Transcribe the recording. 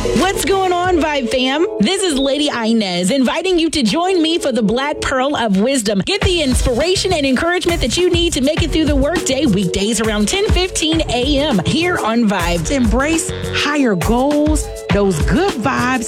What's going on, Vibe fam? This is Lady Inez inviting you to join me for the Black Pearl of Wisdom. Get the inspiration and encouragement that you need to make it through the workday weekdays around 10:15 a.m. here on Vibes. Embrace higher goals, those good vibes,